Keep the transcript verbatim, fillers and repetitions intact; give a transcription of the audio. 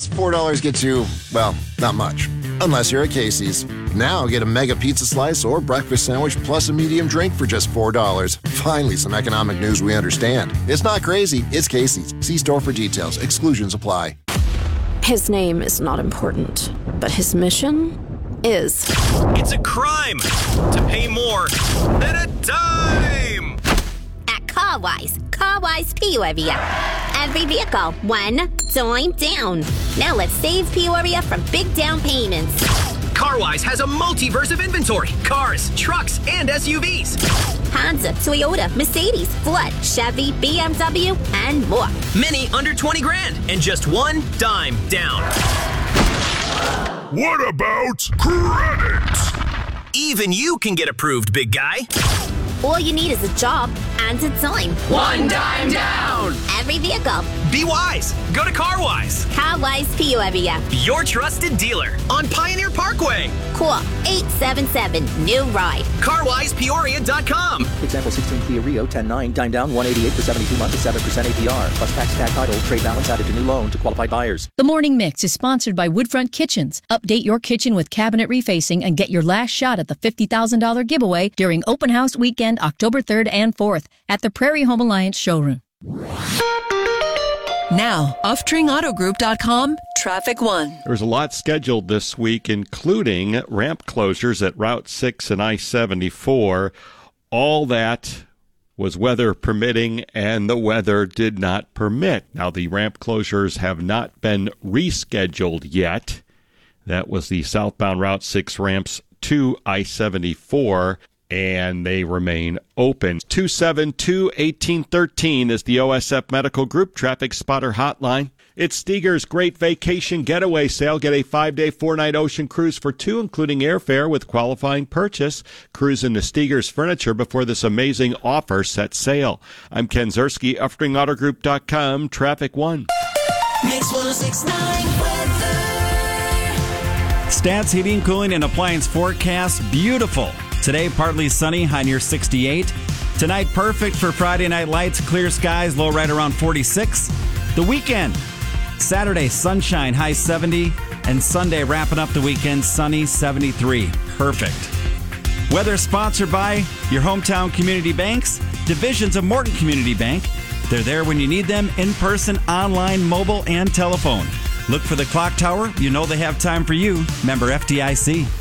four dollars gets you, well, not much. Unless you're at Casey's. Now get a mega pizza slice or breakfast sandwich plus a medium drink for just four dollars. Finally, some economic news we understand. It's not crazy, it's Casey's. See store for details. Exclusions apply. His name is not important, but his mission is. It's a crime to pay more than a dime. At CarWise, CarWise Peoria. Every vehicle, one dime down. Now let's save Peoria from big down payments. CarWise has a multiverse of inventory. Cars, trucks, and S U Vs. Honda, Toyota, Mercedes, Ford, Chevy, B M W, and more. Many under twenty grand and just one dime down. What about credit? Even you can get approved, big guy. All you need is a job and a dime. One dime down. Every vehicle. Be wise. Go to CarWise. CarWise Peoria. Your trusted dealer on Pioneer Parkway. Call eight seven seven, new ride. car wise peoria dot com. Example sixteen Kia Rio ten nine, dime down one eighty-eight for seventy-two months at seven percent A P R. Plus tax, tag title, trade balance added to new loan to qualified buyers. The Morning Mix is sponsored by Woodfront Kitchens. Update your kitchen with cabinet refacing and get your last shot at the fifty thousand dollars giveaway during Open House Weekend, October third and fourth at the Prairie Home Alliance showroom. Now, off tring auto group dot com, Traffic One. There's a lot scheduled this week, including ramp closures at Route six and I seventy-four. All that was weather permitting, and the weather did not permit. Now, the ramp closures have not been rescheduled yet. That was the southbound Route six ramps to I seventy-four. And they remain open. two seven two, one eight one three is the O S F Medical Group Traffic Spotter Hotline. It's Steger's Great Vacation Getaway Sale. Get a five-day, four-night ocean cruise for two, including airfare with qualifying purchase. Cruise into Steger's Furniture before this amazing offer sets sail. I'm Ken Zerski, Uftring Auto Group dot com, Traffic One. Mix one oh six point nine weather. Stats Heating, Cooling, and Appliance forecast. Beautiful. Today, partly sunny, high near sixty-eight. Tonight, perfect for Friday Night Lights. Clear skies, low right around forty-six. The weekend, Saturday, sunshine, high seventy. And Sunday, wrapping up the weekend, sunny, seventy-three. Perfect. Weather sponsored by your hometown community banks, divisions of Morton Community Bank. They're there when you need them, in person, online, mobile, and telephone. Look for the clock tower. You know they have time for you. Member F D I C.